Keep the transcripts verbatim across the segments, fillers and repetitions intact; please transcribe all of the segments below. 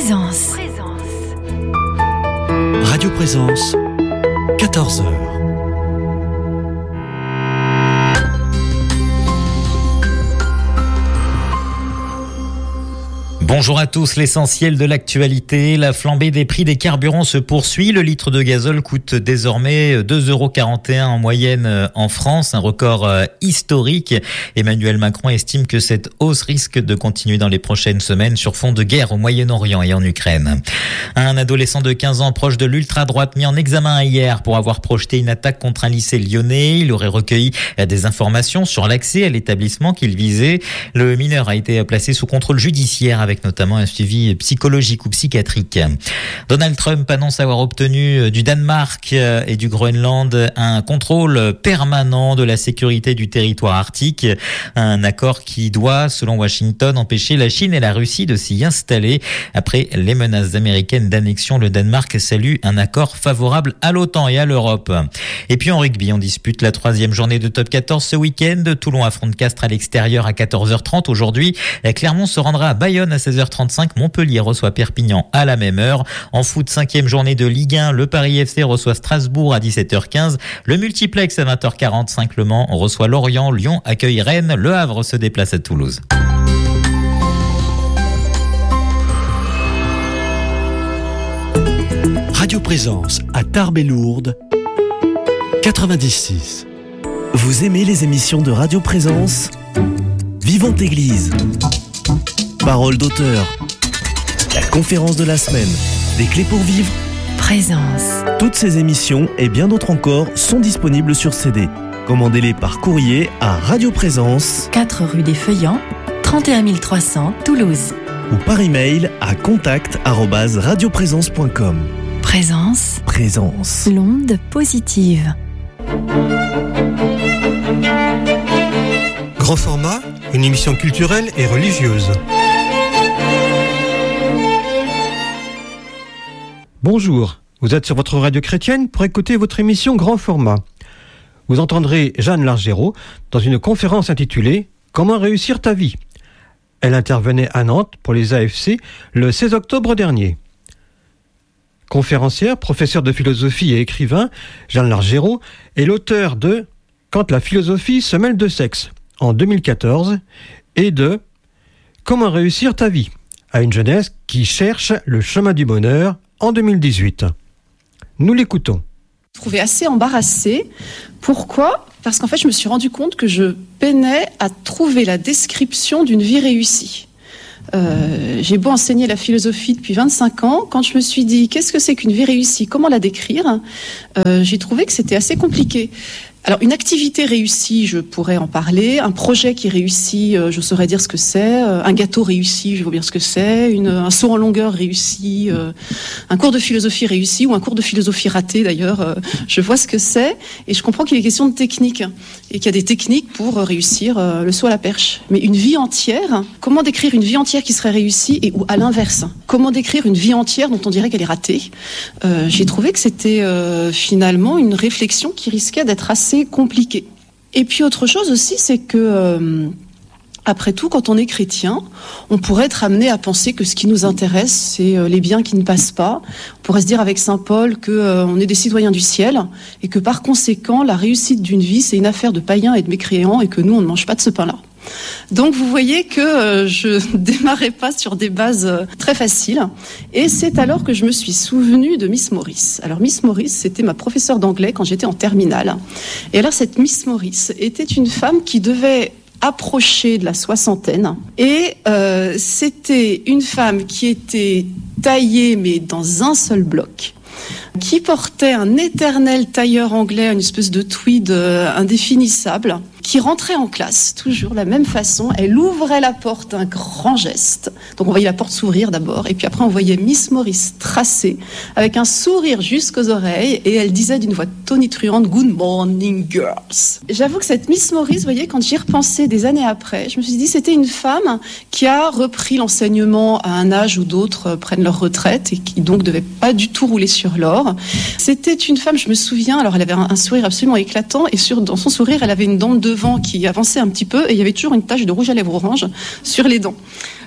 Présence. Radio Présence, quatorze heures. Bonjour à tous, l'essentiel de l'actualité. La flambée des prix des carburants se poursuit. Le litre de gazole coûte désormais deux euros quarante et un en moyenne en France, un record historique. Emmanuel Macron estime que cette hausse risque de continuer dans les prochaines semaines sur fond de guerre au Moyen-Orient et en Ukraine. Un adolescent de quinze ans proche de l'ultra-droite mis en examen hier pour avoir projeté une attaque contre un lycée lyonnais. Il aurait recueilli des informations sur l'accès à l'établissement qu'il visait. Le mineur a été placé sous contrôle judiciaire avec notamment un suivi psychologique ou psychiatrique. Donald Trump annonce avoir obtenu du Danemark et du Groenland un contrôle permanent de la sécurité du territoire arctique. Un accord qui doit, selon Washington, empêcher la Chine et la Russie de s'y installer. Après les menaces américaines d'annexion, le Danemark salue un accord favorable à l'OTAN et à l'Europe. Et puis en rugby, on dispute la troisième journée de top quatorze ce week-end. Toulon affronte Castres à l'extérieur à quatorze heures trente aujourd'hui. Clermont se rendra à Bayonne à seize heures trente-cinq, Montpellier reçoit Perpignan à la même heure. En foot, cinquième journée de Ligue un, le Paris F C reçoit Strasbourg à dix-sept heures quinze. Le multiplex à vingt heures quarante-cinq, Le Mans reçoit Lorient, Lyon accueille Rennes, Le Havre se déplace à Toulouse. Radio Présence à Tarbes et Lourdes, quatre-vingt-dix six. Vous aimez les émissions de Radio Présence ? Vivante Église, Parole d'auteur, la conférence de la semaine, des clés pour vivre, Présence. Toutes ces émissions et bien d'autres encore sont disponibles sur C D. Commandez-les par courrier à Radio Présence, quatre rue des Feuillants, trente et un mille trois cents, Toulouse. Ou par email à contact arobase radioprésence point com. Présence. Présence. L'onde positive. Grand format, une émission culturelle et religieuse. Bonjour, vous êtes sur votre radio chrétienne pour écouter votre émission Grand format. Vous entendrez Jeanne Largéraud dans une conférence intitulée « Comment réussir ta vie ». Elle intervenait à Nantes pour les A F C le seize octobre dernier. Conférencière, professeure de philosophie et écrivain, Jeanne Largéraud est l'auteur de « Quand la philosophie se mêle de sexe » en deux mille quatorze et de « Comment réussir ta vie » à une jeunesse qui cherche le chemin du bonheur en deux mille dix-huit. Nous l'écoutons. Je me trouvais assez embarrassée. Pourquoi ? Parce qu'en fait, je me suis rendu compte que je peinais à trouver la description d'une vie réussie. Euh, j'ai beau enseigner la philosophie depuis vingt-cinq ans, quand je me suis dit qu'est-ce que c'est qu'une vie réussie, comment la décrire, euh, j'ai trouvé que c'était assez compliqué. Alors, une activité réussie, je pourrais en parler. Un projet qui réussit, euh, je saurais dire ce que c'est. Euh, un gâteau réussi, je vais vous dire ce que c'est. Une, un saut en longueur réussi. Euh, un cours de philosophie réussi ou un cours de philosophie raté, d'ailleurs. Euh, je vois ce que c'est. Et je comprends qu'il y a des questions de technique. Et qu'il y a des techniques pour euh, réussir euh, le saut à la perche. Mais une vie entière, comment décrire une vie entière qui serait réussie et ou à l'inverse ? Comment décrire une vie entière dont on dirait qu'elle est ratée ? euh, J'ai trouvé que c'était euh, finalement une réflexion qui risquait d'être assez compliqué. Et puis autre chose aussi, c'est que euh, après tout, quand on est chrétien, on pourrait être amené à penser que ce qui nous intéresse, c'est euh, les biens qui ne passent pas. On pourrait se dire avec saint Paul que euh, on est des citoyens du ciel et que par conséquent, la réussite d'une vie, c'est une affaire de païens et de mécréants et que nous, on ne mange pas de ce pain-là. Donc vous voyez que euh, je ne démarrais pas sur des bases euh, très faciles. Et c'est alors que je me suis souvenue de Miss Morris. Alors Miss Morris, c'était ma professeure d'anglais quand j'étais en terminale. Et alors cette Miss Morris était une femme qui devait approcher de la soixantaine. Et euh, c'était une femme qui était taillée mais dans un seul bloc, qui portait un éternel tailleur anglais, une espèce de tweed euh, indéfinissable, qui rentrait en classe, toujours de la même façon. Elle ouvrait la porte d'un grand geste. Donc on voyait la porte s'ouvrir d'abord, et puis après on voyait Miss Morris tracer, avec un sourire jusqu'aux oreilles, et elle disait d'une voix tonitruante « Good morning, girls ». J'avoue que cette Miss Morris, vous voyez, quand j'y repensais des années après, je me suis dit c'était une femme qui a repris l'enseignement à un âge où d'autres prennent leur retraite, et qui donc devait pas du tout rouler sur l'or. C'était une femme, je me souviens, alors elle avait un, un sourire absolument éclatant, et sur, dans son sourire, elle avait une dent de devant qui avançait un petit peu, et il y avait toujours une tache de rouge à lèvres orange sur les dents.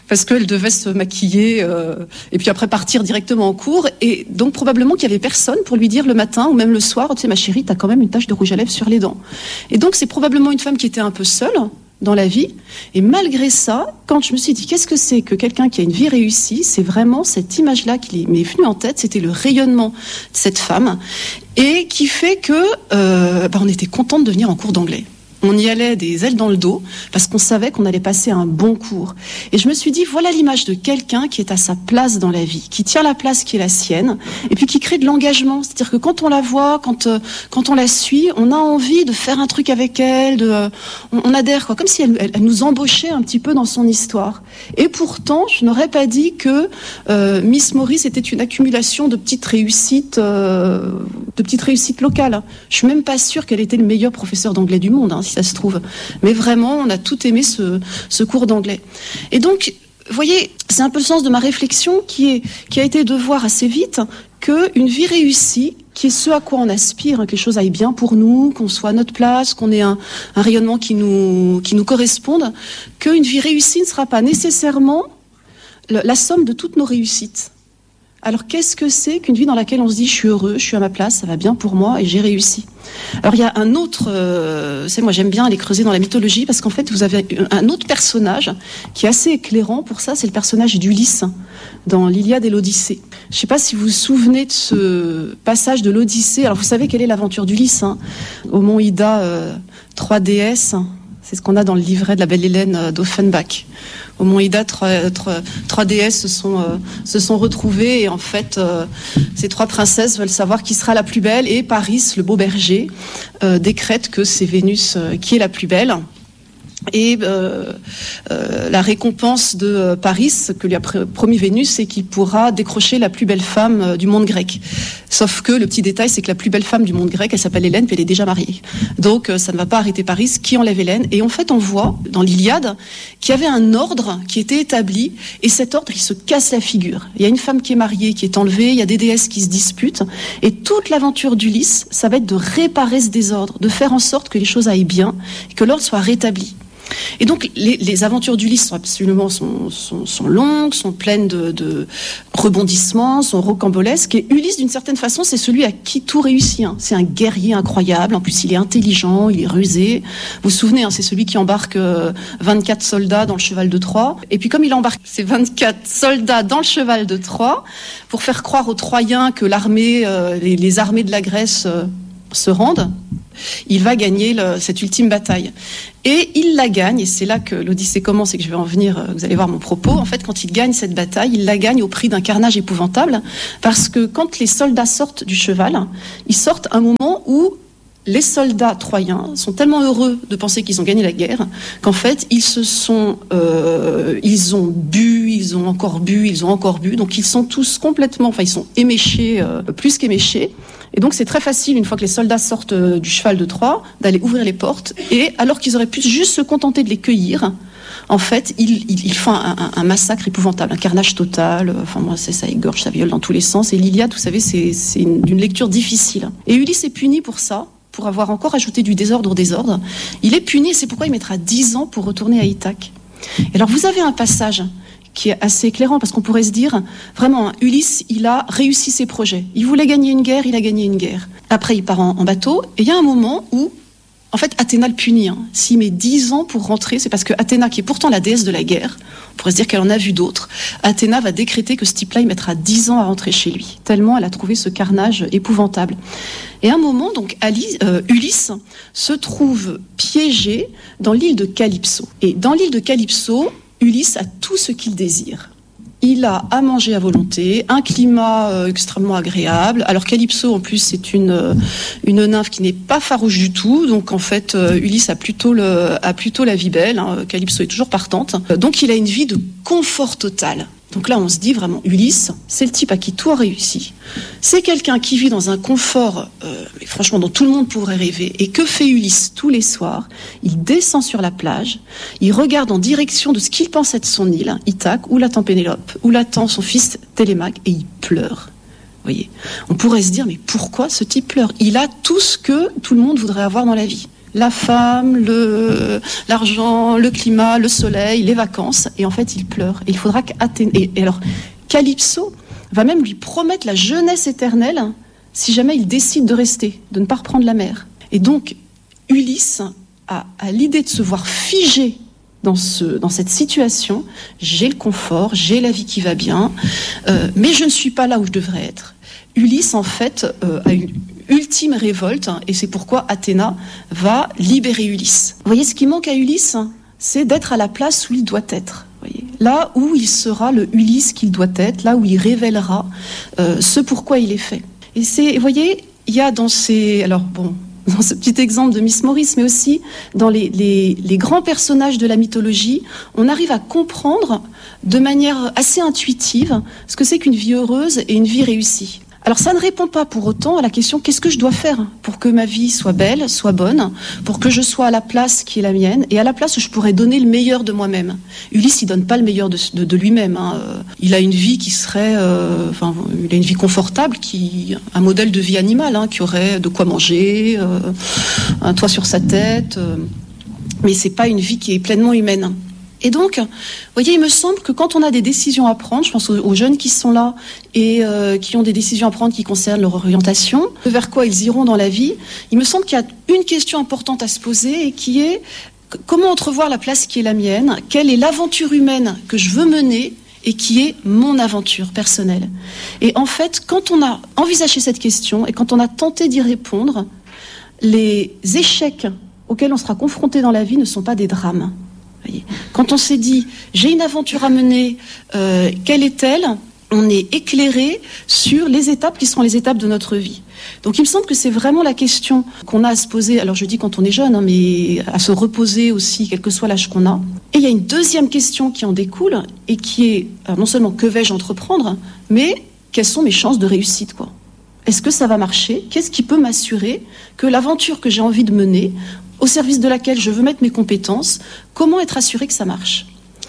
parce qu'elle devait se maquiller euh, et puis après partir directement en cours. Et donc probablement qu'il y avait personne pour lui dire le matin ou même le soir, tu sais ma chérie, t'as quand même une tache de rouge à lèvres sur les dents. Et donc c'est probablement une femme qui était un peu seule dans la vie. Et malgré ça, quand je me suis dit qu'est-ce que c'est que quelqu'un qui a une vie réussie, c'est vraiment cette image-là qui m'est venue en tête. C'était le rayonnement de cette femme et qui fait que euh, bah, on était contente de venir en cours d'anglais. On y allait des ailes dans le dos parce qu'on savait qu'on allait passer un bon cours. Et je me suis dit, voilà l'image de quelqu'un qui est à sa place dans la vie, qui tient la place qui est la sienne et puis qui crée de l'engagement. C'est-à-dire que quand on la voit, quand, euh, quand on la suit, on a envie de faire un truc avec elle, de, euh, on, on adhère, quoi, comme si elle, elle, elle nous embauchait un petit peu dans son histoire. Et pourtant, je n'aurais pas dit que euh, Miss Maurice était une accumulation de petites réussites, euh, de petites réussites locales. Je suis même pas sûre qu'elle était le meilleur professeur d'anglais du monde, hein, si ça se trouve. Mais vraiment, on a tout aimé ce, ce cours d'anglais. Et donc, vous voyez, c'est un peu le sens de ma réflexion qui, est, qui a été de voir assez vite qu'une vie réussie, qui est ce à quoi on aspire, hein, que les choses aillent bien pour nous, qu'on soit à notre place, qu'on ait un, un rayonnement qui nous, qui nous corresponde, qu'une vie réussie ne sera pas nécessairement le, la somme de toutes nos réussites. Alors qu'est-ce que c'est qu'une vie dans laquelle on se dit je suis heureux, je suis à ma place, ça va bien pour moi et j'ai réussi. Alors il y a un autre, euh, c'est moi j'aime bien aller creuser dans la mythologie parce qu'en fait vous avez un autre personnage qui est assez éclairant pour ça, c'est le personnage d'Ulysse dans l'Iliade et l'Odyssée. Je ne sais pas si vous vous souvenez de ce passage de l'Odyssée. Alors vous savez quelle est l'aventure d'Ulysse, hein, au mont Ida, euh, trois déesses. C'est ce qu'on a dans le livret de la Belle Hélène d'Offenbach. Au mont Ida, trois, trois, trois déesses se sont, euh, se sont retrouvées et en fait, euh, ces trois princesses veulent savoir qui sera la plus belle et Paris, le beau berger, euh, décrète que c'est Vénus euh, qui est la plus belle. Et euh, euh, la récompense de euh, Paris, que lui a promis Vénus, c'est qu'il pourra décrocher la plus belle femme euh, du monde grec. Sauf que le petit détail, c'est que la plus belle femme du monde grec, elle s'appelle Hélène, puis elle est déjà mariée. Donc euh, ça ne va pas arrêter Paris, qui enlève Hélène. Et en fait, on voit dans l'Iliade qu'il y avait un ordre qui était établi, et cet ordre, il se casse la figure. Il y a une femme qui est mariée, qui est enlevée, il y a des déesses qui se disputent, et toute l'aventure d'Ulysse, ça va être de réparer ce désordre, de faire en sorte que les choses aillent bien, et que l'ordre soit rétabli. Et donc les, les aventures d'Ulysse sont absolument sont, sont, sont longues, sont pleines de, de rebondissements, sont rocambolesques. Et Ulysse, d'une certaine façon, c'est celui à qui tout réussit. Hein. C'est un guerrier incroyable. En plus, il est intelligent, il est rusé. Vous vous souvenez, hein, c'est celui qui embarque euh, vingt-quatre soldats dans le cheval de Troie. Et puis comme il embarque ces vingt-quatre soldats dans le cheval de Troie pour faire croire aux Troyens que l'armée, euh, les, les armées de la Grèce euh, se rendent, il va gagner le, cette ultime bataille. Et il la gagne, et c'est là que l'Odyssée commence et que je vais en venir, vous allez voir mon propos. En fait, quand il gagne cette bataille, il la gagne au prix d'un carnage épouvantable, parce que quand les soldats sortent du cheval, ils sortent à un moment où les soldats troyens sont tellement heureux de penser qu'ils ont gagné la guerre qu'en fait, ils se sont, euh, ils ont bu, ils ont encore bu, ils ont encore bu. Donc, ils sont tous complètement, enfin, ils sont éméchés, euh, plus qu'éméchés. Et donc, c'est très facile, une fois que les soldats sortent euh, du cheval de Troie, d'aller ouvrir les portes. Et alors qu'ils auraient pu juste se contenter de les cueillir, en fait, ils, ils, ils font un, un, un massacre épouvantable, un carnage total. Enfin, moi, c'est ça égorge, ça viole dans tous les sens. Et l'Iliade, vous savez, c'est, c'est une, une lecture difficile. Et Ulysse est puni pour ça, pour avoir encore ajouté du désordre au désordre. Il est puni, et c'est pourquoi il mettra dix ans pour retourner à Ithaque. Et alors, vous avez un passage qui est assez éclairant, parce qu'on pourrait se dire, vraiment, Ulysse, il a réussi ses projets. Il voulait gagner une guerre, il a gagné une guerre. Après, il part en, en bateau, et il y a un moment où, en fait, Athéna le punit. Hein. S'il met dix ans pour rentrer, c'est parce que Athéna, qui est pourtant la déesse de la guerre, on pourrait se dire qu'elle en a vu d'autres, Athéna va décréter que ce type-là, il mettra dix ans à rentrer chez lui, tellement elle a trouvé ce carnage épouvantable. Et à un moment, donc, Alice, euh, Ulysse se trouve piégé dans l'île de Calypso. Et dans l'île de Calypso, Ulysse a tout ce qu'il désire. Il a à manger à volonté, un climat euh, extrêmement agréable. Alors Calypso, en plus, c'est une euh, une nymphe qui n'est pas farouche du tout. Donc en fait, euh, Ulysse a plutôt le a plutôt la vie belle. Hein. Calypso est toujours partante. Donc il a une vie de confort total. Donc là, on se dit vraiment, Ulysse, c'est le type à qui tout a réussi. C'est quelqu'un qui vit dans un confort, euh, mais franchement, dont tout le monde pourrait rêver. Et que fait Ulysse tous les soirs? Il descend sur la plage, il regarde en direction de ce qu'il pense être son île, Ithaque, où l'attend Pénélope, où l'attend son fils Télémaque, et il pleure. Vous voyez, on pourrait se dire, mais pourquoi ce type pleure? Il a tout ce que tout le monde voudrait avoir dans la vie. la femme, le, l'argent, le climat, le soleil, les vacances. Et en fait, il pleure. Et il faudra qu'Athéna... Et, et alors, Calypso va même lui promettre la jeunesse éternelle si jamais il décide de rester, de ne pas reprendre la mer. Et donc, Ulysse a, a l'idée de se voir figé dans, ce, dans cette situation. J'ai le confort, j'ai la vie qui va bien, euh, mais je ne suis pas là où je devrais être. Ulysse, en fait, euh, a une ultime révolte, et c'est pourquoi Athéna va libérer Ulysse. Vous voyez, ce qui manque à Ulysse, c'est d'être à la place où il doit être. Vous voyez, là où il sera le Ulysse qu'il doit être, là où il révélera euh, ce pourquoi il est fait. Et c'est, vous voyez, il y a dans ces... Alors, bon, dans ce petit exemple de Miss Maurice, mais aussi dans les, les, les grands personnages de la mythologie, on arrive à comprendre de manière assez intuitive ce que c'est qu'une vie heureuse et une vie réussie. Alors ça ne répond pas pour autant à la question qu'est-ce que je dois faire pour que ma vie soit belle, soit bonne, pour que je sois à la place qui est la mienne et à la place où je pourrais donner le meilleur de moi-même. Ulysse, il donne pas le meilleur de, de, de lui-même. Hein. Il a une vie qui serait, euh, enfin, il a une vie confortable, qui, un modèle de vie animale, hein, qui aurait de quoi manger, euh, un toit sur sa tête, euh, mais c'est pas une vie qui est pleinement humaine. Et donc, vous voyez, il me semble que quand on a des décisions à prendre, je pense aux, aux jeunes qui sont là et euh, qui ont des décisions à prendre qui concernent leur orientation, vers quoi ils iront dans la vie, il me semble qu'il y a une question importante à se poser et qui est comment entrevoir la place qui est la mienne, quelle est l'aventure humaine que je veux mener et qui est mon aventure personnelle. Et en fait, quand on a envisagé cette question et quand on a tenté d'y répondre, les échecs auxquels on sera confronté dans la vie ne sont pas des drames. Quand on s'est dit j'ai une aventure à mener, euh, quelle est-elle ? On est éclairé sur les étapes qui seront les étapes de notre vie. Donc il me semble que c'est vraiment la question qu'on a à se poser, alors je dis quand on est jeune, hein, mais à se reposer aussi, quel que soit l'âge qu'on a. Et il y a une deuxième question qui en découle et qui est alors non seulement que vais-je entreprendre, mais quelles sont mes chances de réussite, quoi. Est-ce que ça va marcher ? Qu'est-ce qui peut m'assurer que l'aventure que j'ai envie de mener, au service de laquelle je veux mettre mes compétences, comment être assuré que ça marche ?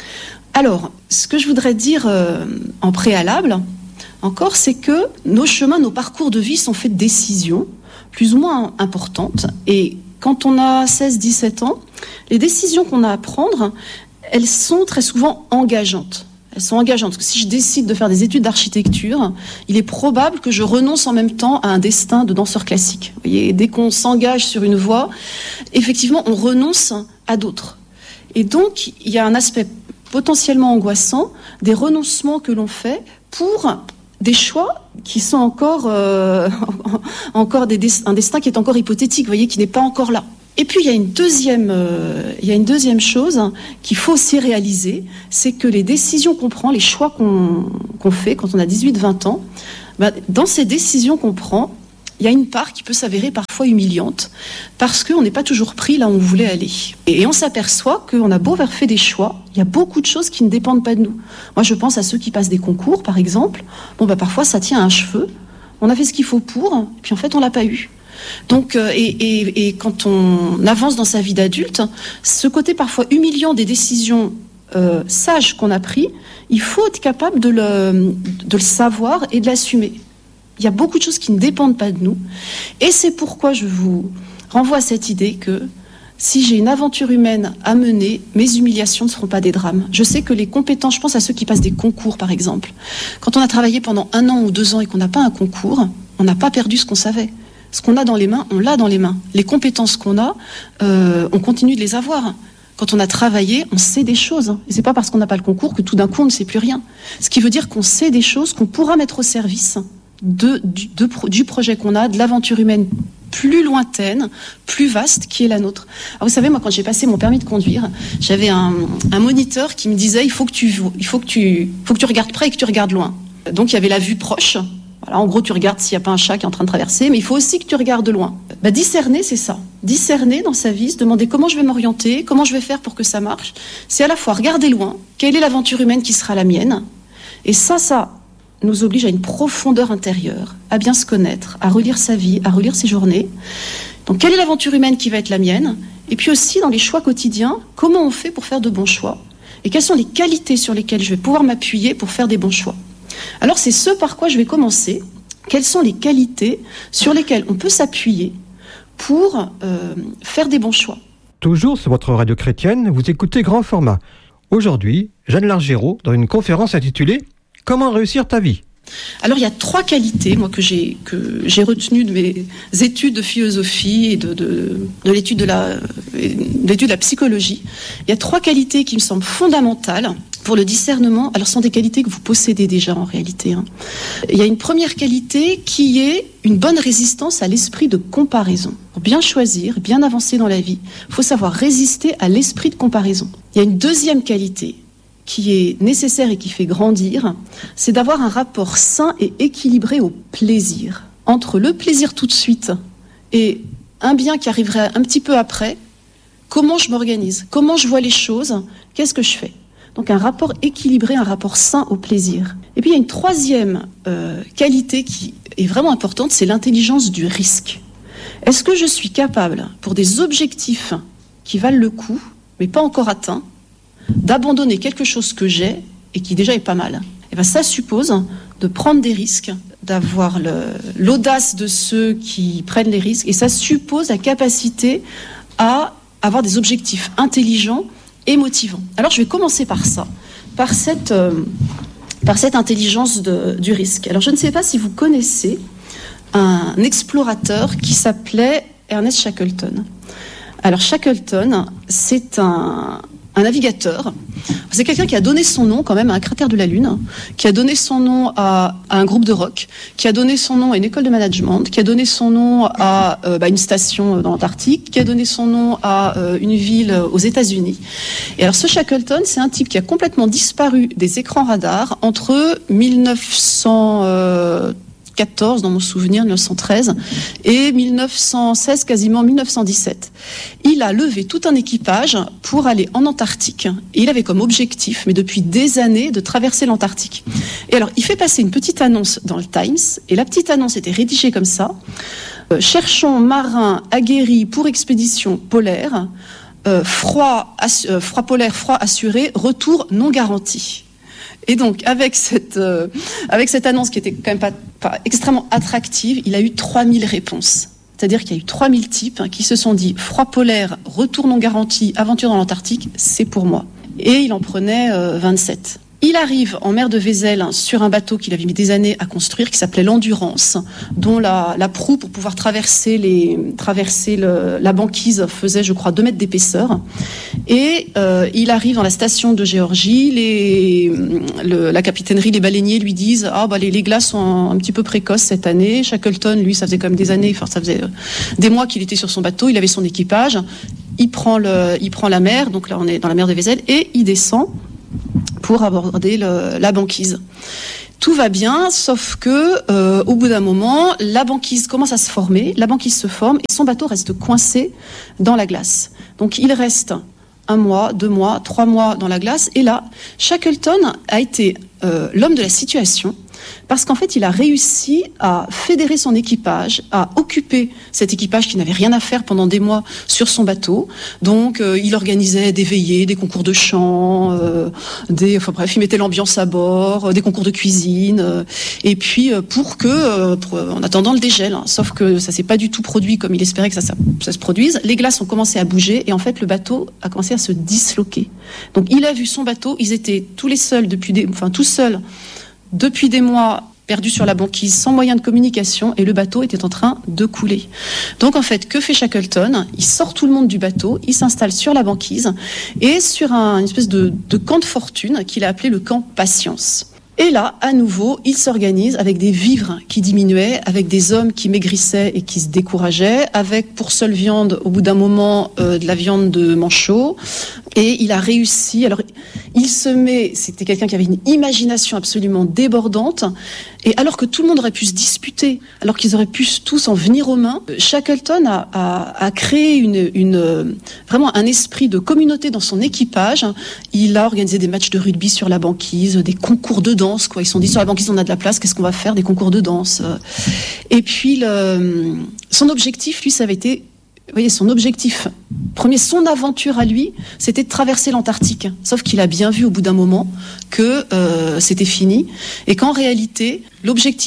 Alors, ce que je voudrais dire euh, en préalable, encore, c'est que nos chemins, nos parcours de vie sont faits de décisions plus ou moins importantes. Et quand on a seize dix-sept ans, les décisions qu'on a à prendre, elles sont très souvent engageantes. Elles sont engageantes, parce que si je décide de faire des études d'architecture, il est probable que je renonce en même temps à un destin de danseur classique. Vous voyez, dès qu'on s'engage sur une voie, effectivement, on renonce à d'autres. Et donc, il y a un aspect potentiellement angoissant des renoncements que l'on fait pour des choix qui sont encore, euh, encore des dest- un destin qui est encore hypothétique, vous voyez, qui n'est pas encore là. Et puis, il y a une deuxième, euh, il y a une deuxième chose qu'il faut aussi réaliser, c'est que les décisions qu'on prend, les choix qu'on, qu'on fait quand on a dix-huit vingt ans, ben, dans ces décisions qu'on prend, il y a une part qui peut s'avérer parfois humiliante, parce qu'on n'est pas toujours pris là où on voulait aller. Et, et on s'aperçoit qu'on a beau avoir fait des choix, il y a beaucoup de choses qui ne dépendent pas de nous. Moi, je pense à ceux qui passent des concours, par exemple. Bon, ben, parfois, ça tient à un cheveu. On a fait ce qu'il faut pour, et puis en fait, on l'a pas eu. Donc, euh, et, et, et quand on avance dans sa vie d'adulte, ce côté parfois humiliant des décisions euh, sages qu'on a prises, il faut être capable de le, de le savoir et de l'assumer. Il y a beaucoup de choses qui ne dépendent pas de nous. Et c'est pourquoi je vous renvoie à cette idée que si j'ai une aventure humaine à mener, mes humiliations ne seront pas des drames. Je sais que les compétences, je pense à ceux qui passent des concours par exemple. Quand on a travaillé pendant un an ou deux ans et qu'on n'a pas un concours, on n'a pas perdu ce qu'on savait. Ce qu'on a dans les mains, on l'a dans les mains. Les compétences qu'on a, euh, on continue de les avoir. Quand on a travaillé, on sait des choses. Et c'est pas parce qu'on n'a pas le concours que tout d'un coup on ne sait plus rien. Ce qui veut dire qu'on sait des choses qu'on pourra mettre au service de, du, de, du projet qu'on a, de l'aventure humaine plus lointaine, plus vaste, qui est la nôtre. Alors vous savez, moi, quand j'ai passé mon permis de conduire, j'avais un, un moniteur qui me disait il faut que tu, il faut que tu, faut que tu regardes près et que tu regardes loin. Donc il y avait la vue proche. Voilà, en gros, tu regardes s'il n'y a pas un chat qui est en train de traverser, mais il faut aussi que tu regardes loin. Bah, discerner, c'est ça. Discerner dans sa vie, se demander comment je vais m'orienter, comment je vais faire pour que ça marche. C'est à la fois regarder loin, quelle est l'aventure humaine qui sera la mienne. Et ça, ça nous oblige à une profondeur intérieure, à bien se connaître, à relire sa vie, à relire ses journées. Donc, quelle est l'aventure humaine qui va être la mienne ? Et puis aussi, dans les choix quotidiens, comment on fait pour faire de bons choix ? Et quelles sont les qualités sur lesquelles je vais pouvoir m'appuyer pour faire des bons choix ? Alors, c'est ce par quoi je vais commencer. Quelles sont les qualités sur lesquelles on peut s'appuyer pour euh, faire des bons choix. Toujours sur votre radio chrétienne, vous écoutez Grand Format. Aujourd'hui, Jeanne Largérault, dans une conférence intitulée « Comment réussir ta vie ?» Alors il y a trois qualités moi que j'ai que j'ai retenues de mes études de philosophie et de de, de l'étude de la de l'étude de la psychologie. Il y a trois qualités qui me semblent fondamentales pour le discernement. Alors ce sont des qualités que vous possédez déjà en réalité. Hein. Il y a une première qualité qui est une bonne résistance à l'esprit de comparaison. Pour bien choisir, bien avancer dans la vie, il faut savoir résister à l'esprit de comparaison. Il y a une deuxième qualité qui est nécessaire et qui fait grandir, c'est d'avoir un rapport sain et équilibré au plaisir. Entre le plaisir tout de suite et un bien qui arriverait un petit peu après, comment je m'organise, comment je vois les choses, qu'est-ce que je fais ? Donc un rapport équilibré, un rapport sain au plaisir. Et puis il y a une troisième euh, qualité qui est vraiment importante, c'est l'intelligence du risque. Est-ce que je suis capable, pour des objectifs qui valent le coup, mais pas encore atteints, d'abandonner quelque chose que j'ai et qui déjà est pas mal. Et bien ça suppose de prendre des risques, d'avoir le, l'audace de ceux qui prennent les risques, et ça suppose la capacité à avoir des objectifs intelligents et motivants. Alors je vais commencer par ça, par cette, euh, par cette intelligence de, du risque. Alors je ne sais pas si vous connaissez un explorateur qui s'appelait Ernest Shackleton. Alors Shackleton, c'est un... un navigateur. C'est quelqu'un qui a donné son nom quand même à un cratère de la Lune, qui a donné son nom à, à un groupe de rock, qui a donné son nom à une école de management, qui a donné son nom à euh, bah, une station dans l'Antarctique, qui a donné son nom à euh, une ville aux États-Unis. Et alors ce Shackleton, c'est un type qui a complètement disparu des écrans radars entre mille neuf cent quatorze dans mon souvenir, mille neuf cent treize, et mille neuf cent seize, quasiment mille neuf cent dix-sept. Il a levé tout un équipage pour aller en Antarctique. Et il avait comme objectif, mais depuis des années, de traverser l'Antarctique. Et alors, il fait passer une petite annonce dans le Times, et la petite annonce était rédigée comme ça. Euh, cherchons marins aguerris pour expédition polaire, euh, froid, assu- euh, froid polaire, froid assuré, retour non garanti. Et donc, avec cette, euh, avec cette annonce qui était quand même pas, pas extrêmement attractive, il a eu trois mille réponses. C'est-à-dire qu'il y a eu trois mille types hein, qui se sont dit « Froid polaire, retour non garanti, aventure dans l'Antarctique, c'est pour moi ». Et il en prenait euh, vingt-sept. Il arrive en mer de Vézel hein, sur un bateau qu'il avait mis des années à construire, qui s'appelait l'Endurance, dont la, la proue pour pouvoir traverser, les, traverser le, la banquise faisait, je crois, deux mètres d'épaisseur. Et euh, il arrive dans la station de Géorgie, les, le, la capitainerie, les baleiniers lui disent « Ah, bah, les, les glaces sont un, un petit peu précoces cette année ». Shackleton, lui, ça faisait quand même des années, enfin, ça faisait des mois qu'il était sur son bateau, il avait son équipage, il prend, le, il prend la mer, donc là on est dans la mer de Vézel, et il descend pour aborder le, la banquise. Tout va bien, sauf que euh, au bout d'un moment, la banquise commence à se former, la banquise se forme et son bateau reste coincé dans la glace. Donc il reste un mois, deux mois, trois mois dans la glace, et là, Shackleton a été euh, l'homme de la situation, parce qu'en fait, il a réussi à fédérer son équipage, à occuper cet équipage qui n'avait rien à faire pendant des mois sur son bateau. Donc, euh, il organisait des veillées, des concours de chant, euh, des, enfin bref, il mettait l'ambiance à bord, euh, des concours de cuisine, euh, et puis euh, pour que, euh, pour, en attendant le dégel, hein, sauf que ça s'est pas du tout produit comme il espérait que ça, ça, ça se produise. Les glaces ont commencé à bouger et en fait, le bateau a commencé à se disloquer. Donc, il a vu son bateau, ils étaient tous les seuls depuis des, enfin tous seuls. Depuis des mois, perdus sur la banquise, sans moyen de communication, et le bateau était en train de couler. Donc en fait, que fait Shackleton ? Il sort tout le monde du bateau, il s'installe sur la banquise, et sur un, une espèce de, de camp de fortune qu'il a appelé le camp Patience. Et là, à nouveau, il s'organise avec des vivres qui diminuaient, avec des hommes qui maigrissaient et qui se décourageaient, avec pour seule viande, au bout d'un moment, euh, de la viande de manchot. Et il a réussi. Alors, il se met. C'était quelqu'un qui avait une imagination absolument débordante. Et alors que tout le monde aurait pu se disputer, alors qu'ils auraient pu tous en venir aux mains, Shackleton a, a, a créé une, une, vraiment un esprit de communauté dans son équipage. Il a organisé des matchs de rugby sur la banquise, des concours de danse, quoi. Ils se sont dit, sur la banquise, on a de la place, qu'est-ce qu'on va faire ? Des concours de danse. Et puis, le, son objectif, lui, ça avait été, vous voyez, son objectif premier, son aventure à lui, c'était de traverser l'Antarctique. Sauf qu'il a bien vu au bout d'un moment que euh, c'était fini et qu'en réalité, l'objectif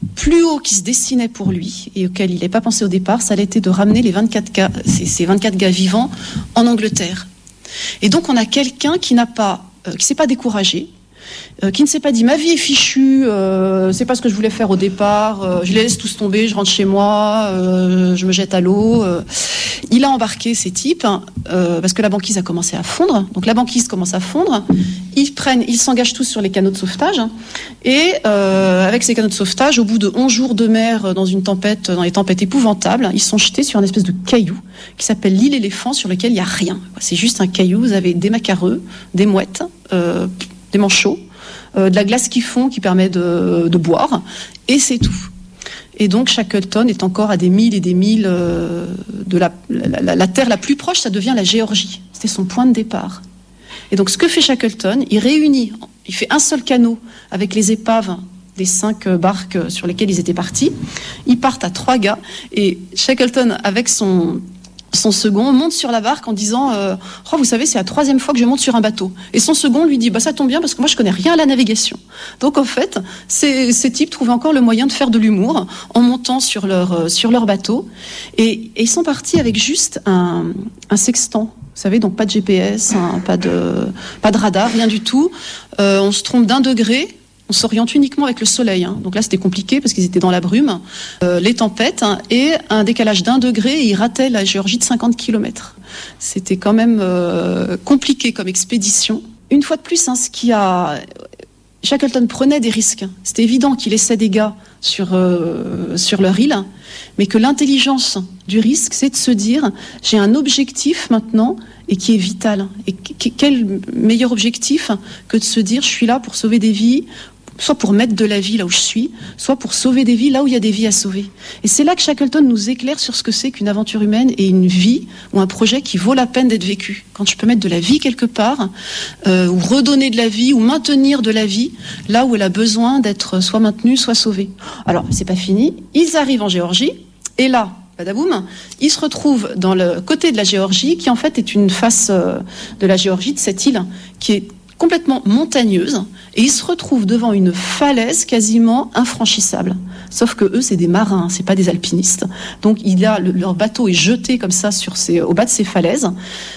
plus haut qui se dessinait pour lui et auquel il n'avait pas pensé au départ, ça allait été de ramener les vingt-quatre gars, ces, ces vingt-quatre gars vivants en Angleterre. Et donc on a quelqu'un qui n'a pas, euh, qui s'est pas découragé, euh, qui ne s'est pas dit ma vie est fichue, euh, c'est pas ce que je voulais faire au départ, euh, je les laisse tous tomber, je rentre chez moi, euh, je me jette à l'eau. Euh. Il a embarqué ces types euh, parce que la banquise a commencé à fondre. Donc la banquise commence à fondre. Ils prennent, ils s'engagent tous sur les canaux de sauvetage et euh, avec ces canaux de sauvetage, au bout de onze jours de mer dans une tempête, dans les tempêtes épouvantables, ils sont jetés sur une espèce de caillou qui s'appelle l'île éléphant sur lequel il y a rien. C'est juste un caillou. Vous avez des macareux, des mouettes, euh, des manchots, euh, de la glace qui fond qui permet de, de boire et c'est tout. Et donc Shackleton est encore à des milles et des milles euh, de la, la, la, la terre la plus proche, ça devient la Géorgie. C'était son point de départ. Et donc ce que fait Shackleton, il réunit, il fait un seul canot avec les épaves des cinq barques sur lesquelles ils étaient partis. Ils partent à trois gars et Shackleton avec son... Son second monte sur la barque en disant euh, « Oh, vous savez, c'est la troisième fois que je monte sur un bateau. » Et son second lui dit bah, « Ça tombe bien parce que moi, je connais rien à la navigation. » Donc, en fait, ces, ces types trouvent encore le moyen de faire de l'humour en montant sur leur, euh, sur leur bateau. Et, et ils sont partis avec juste un, un sextant. Vous savez, donc pas de G P S, hein, pas, de, pas de radar, rien du tout. Euh, on se trompe d'un degré. On s'oriente uniquement avec le soleil. Hein. Donc là, c'était compliqué parce qu'ils étaient dans la brume, euh, les tempêtes hein, et un décalage d'un degré. Et ils rataient la Géorgie de cinquante kilomètres. C'était quand même euh, compliqué comme expédition. Une fois de plus, hein, ce qui a... Shackleton prenait des risques. C'était évident qu'il laissait des gars sur, euh, sur leur île, mais que l'intelligence du risque, c'est de se dire j'ai un objectif maintenant et qui est vital. Et quel meilleur objectif que de se dire je suis là pour sauver des vies, soit pour mettre de la vie là où je suis, soit pour sauver des vies là où il y a des vies à sauver. Et c'est là que Shackleton nous éclaire sur ce que c'est qu'une aventure humaine et une vie ou un projet qui vaut la peine d'être vécu. Quand je peux mettre de la vie quelque part, euh, ou redonner de la vie, ou maintenir de la vie là où elle a besoin d'être soit maintenue, soit sauvée. Alors, c'est pas fini. Ils arrivent en Géorgie, et là, badaboum, ils se retrouvent dans le côté de la Géorgie, qui en fait est une face euh, de la Géorgie, de cette île, qui est complètement montagneuse, et ils se retrouvent devant une falaise quasiment infranchissable. Sauf que eux, c'est des marins, c'est pas des alpinistes. Donc il a, le, leur bateau est jeté comme ça sur ces, au bas de ces falaises.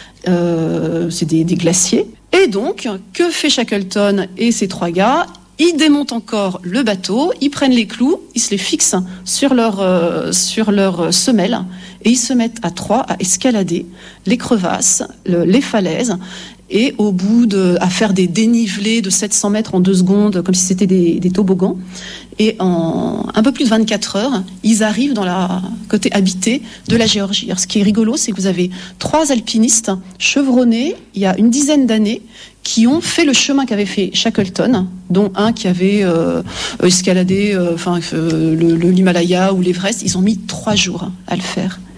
Euh, c'est des, des glaciers. Et donc, que fait Shackleton et ces trois gars ? Ils démontent encore le bateau, ils prennent les clous, ils se les fixent sur leur, euh, sur leur semelle et ils se mettent à trois à escalader les crevasses, le, les falaises. Et au bout de, à faire des dénivelés de sept cents mètres en deux secondes, comme si c'était des, des toboggans. Et en un peu plus de vingt-quatre heures, ils arrivent dans la côté habité de la Géorgie. Alors, ce qui est rigolo, c'est que vous avez trois alpinistes chevronnés, il y a une dizaine d'années, qui ont fait le chemin qu'avait fait Shackleton, dont un qui avait euh, escaladé euh, enfin, euh, le, le, l'Himalaya ou l'Everest. Ils ont mis trois jours à le faire.